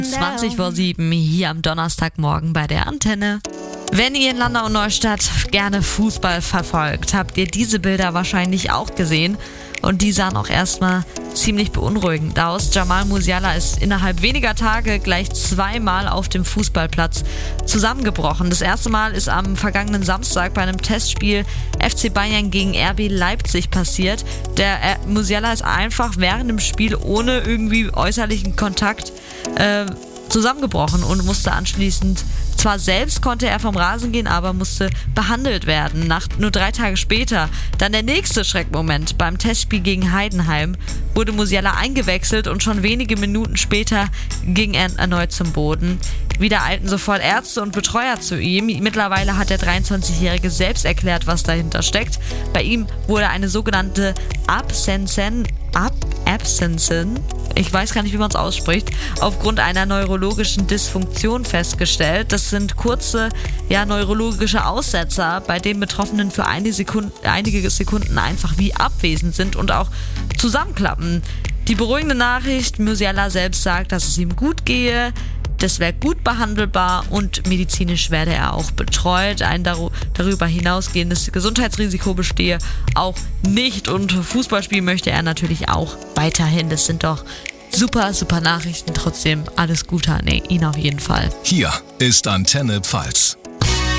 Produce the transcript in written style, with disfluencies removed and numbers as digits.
20:07 hier am Donnerstagmorgen bei der Antenne. Wenn ihr in Landau und Neustadt gerne Fußball verfolgt, habt ihr diese Bilder wahrscheinlich auch gesehen. Und die sahen auch erstmal ziemlich beunruhigend aus. Jamal Musiala ist innerhalb weniger Tage gleich zweimal auf dem Fußballplatz zusammengebrochen. Das erste Mal ist am vergangenen Samstag bei einem Testspiel FC Bayern gegen RB Leipzig passiert. Der Musiala ist einfach während dem Spiel ohne irgendwie äußerlichen Kontakt zusammengebrochen und musste anschließend, zwar selbst konnte er vom Rasen gehen, aber musste behandelt werden. Nur 3 Tage später, dann der nächste Schreckmoment. Beim Testspiel gegen Heidenheim wurde Musiala eingewechselt und schon wenige Minuten später ging er erneut zum Boden. Wieder eilten sofort Ärzte und Betreuer zu ihm. Mittlerweile hat der 23-Jährige selbst erklärt, was dahinter steckt. Bei ihm wurde eine sogenannte Absenzen, ich weiß gar nicht, wie man es ausspricht, aufgrund einer neurologischen Dysfunktion festgestellt. Das sind kurze, neurologische Aussetzer, bei denen Betroffenen für einige Sekunden einfach wie abwesend sind und auch zusammenklappen. Die beruhigende Nachricht: Musiala selbst sagt, dass es ihm gut gehe. Das wäre gut behandelbar und medizinisch werde er auch betreut. Ein darüber hinausgehendes Gesundheitsrisiko bestehe auch nicht und Fußball spielen möchte er natürlich auch weiterhin. Das sind doch super, super Nachrichten. Trotzdem alles Gute an ihn auf jeden Fall. Hier ist Antenne Pfalz.